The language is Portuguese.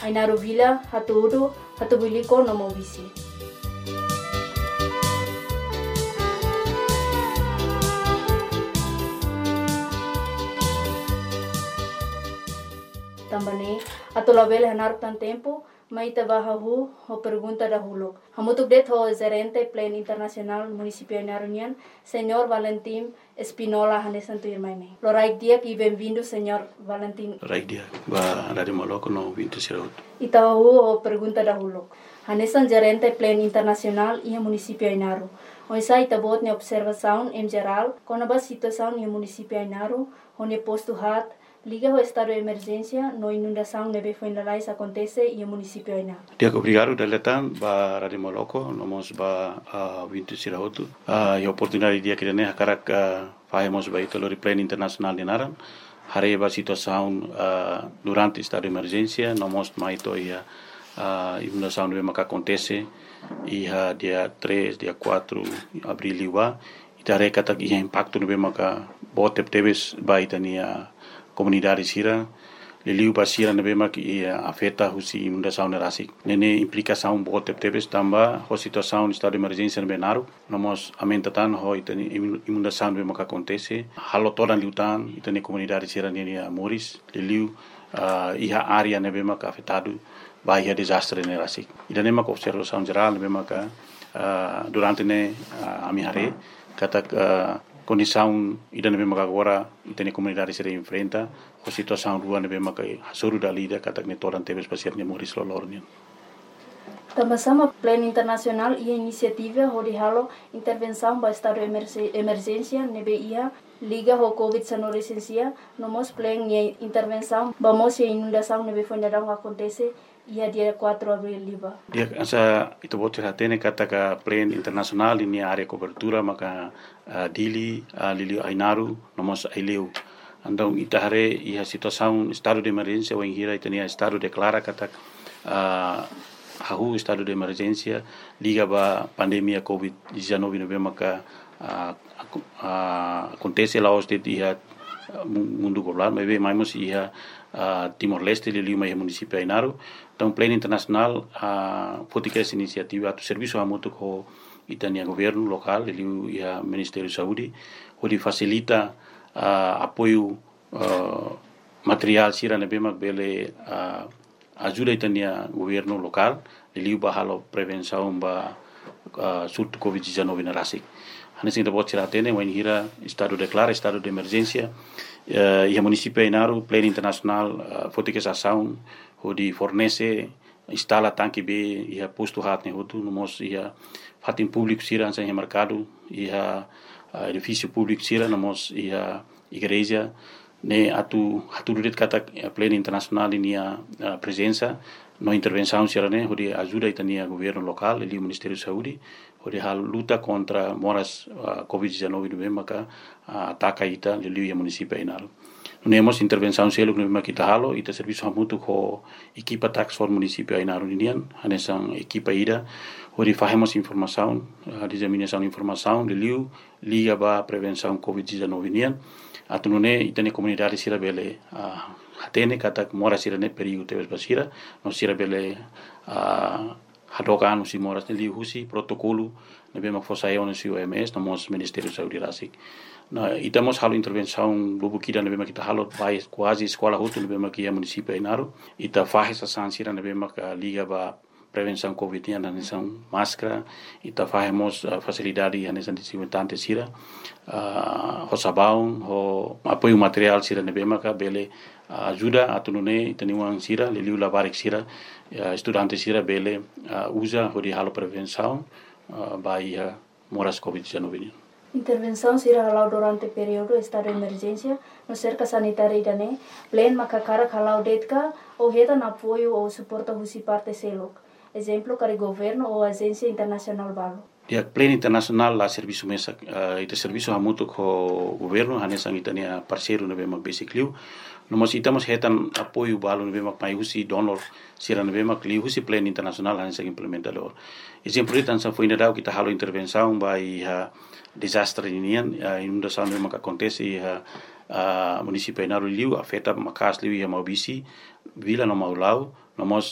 Ainaro Vila, Hatuudo, Hatubiliko, no Maubisi. Também, atola vele hanar tan tempo, maita bahahu ho pergunta da hulok. Hamutuk det ho gerente Plan Internacional Municipio Inarunian, Senhor Valentim Espinola Hanesantu Irmaime. Loraik dia e bem-vindo, Senhor Valentim. Loraik dia, ba dari Moloko no vinto siraut. Itahu ho pergunta da hulok. Hanesan gerente Plan Internacional e Municipio Inaru. Oisa itabot ne observação em geral, com a situação no município Inaru, onde posto hat liga ao estado de emergência, no inundação nebe foi na lais acontece e o município ainda. Dia obrigado daletan ba Radio Moloko, nomos ba vinto sirautu. E oportunidade dia que ne hakarak fazemos ba ito lori Plan Internacional de Naran. Hare ba situação durante estado de emergência, nomos maito ia inundação nebe maka acontece ia dia 3, dia 4 abril liwa. Itare kata ia impacto nebe maka botep tebes ba itania comunidade sira liliu basira nebe mak afeta husi inundação nerasik nene implicação bote tebes tamba ho situação estado de emergência nebe naru nomos amentatan ho itani inundação nebe mak acontece halo todan liutan itani comunidade sira nene moris liliu iha área nebe mak afetado bahia desastre nerasik idane mak observação geral nebe mak durante ne amihare kata condição ida nebe maka agora itene comunidade se enfrenta a situação rua nebe maka hasuru dalida kata ne toran tebes pasir ne moris lolornian. Também Plano Internacional e iniciativa de halo intervenção para estado de emergência nebe ia liga ho COVID-19 licencia nomos plan e intervenção vamos e inundação nebe foi nadang acontece ia dia 4 abril liba. Dia asa itu botir hatene kata ka Plan Internacional ini area cobertura maka dili lili ainaru nomos aileu. Andong itahare ia situação estado de emergência ou hira itania estado declara kata hahu estado de emergência liga ba pandemia COVID-19 nebe maka acontece lá os dia mundo global mas mais ia Timor-Leste lili mai município Ainaru então Plano Internacional fotica essa iniciativa a serviço a muito com itania governo local lili ia Ministério de Saúde onde facilita apoio material sira nebe mak bele ajuda itania governo local lili bahalo prevenção ba surto COVID-19 na rasik hanesin da bot tene wen hira estado declara estado de emergência e a município Ainaru Plano Internacional fotica essa ação onde fornece instala tanque B e a posto hat ne hotu nomos ia fatin público sira sem mercado e a edifício público sira nomos ia igreja ne atu duret kata Plano Internacional ini a presença no intervenção sira ne onde ajuda itania governo local e o Ministério de Saúde onde a luta contra moras COVID-19 no maka ataca ita lili a município Ainaru. Nemos intervenção selo no maka kita halo ita serviço hamutu ko equipa tax for município Ainaru ninian hanesan equipa ida onde fazemos informação disseminação de informação lili liga ba prevenção COVID-19 ninian atunune itane comunidade sira bele hatene kata mora sira ne perigo tebes basira no sira bele hadokan si moras ne lihusi protokolo nebe mak fosayon si OMS nomos Ministério de Saúde rasik na itamos halo intervenção lubu kida nebe mak kita halo vai quase escola hotu nebe mak ia município Ainaru ita faz essa sansira nebe mak liga ba prevenção COVID na nação máscara ita fazemos facilidade hanesan desinfetante sira ho sabão ho apoio material sira nebe mak bele ajuda atunune itaniwang sira liliu labarik sira estudante sira bele usa hodi halo prevenção bahia moras COVID-19. Intervenção será halau durante período estado de emergência no cerca sanitária idane plan makakara halau detka ou retan apoio ou suporta husi parte selok. Exemplo kari governo ou agência internacional balo. Dia Plano Internacional la serviço mesa ita serviço hamutu ko governo hanesang itania parceiro nebe mak basically nomos itamos hetan apoio balo nebe mak mai husi donor sira nebe mak li husi Plano Internacional hanesang implementador. Exemplo itan sa foi nadau kita halo intervenção by desastre inian inundação nebe mak acontece município Ainaru liu afeta makas liu ia Maubisi vila no Maulau nomos